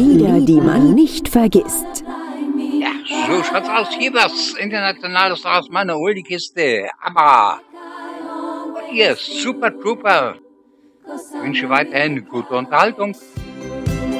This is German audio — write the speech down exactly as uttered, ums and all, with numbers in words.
Lieder, die man nicht vergisst. Ja, so schaut's aus. Hier was Internationales aus meiner Oldie-Kiste. Aber und ihr Super Trooper. Ich wünsche weiterhin gute Unterhaltung.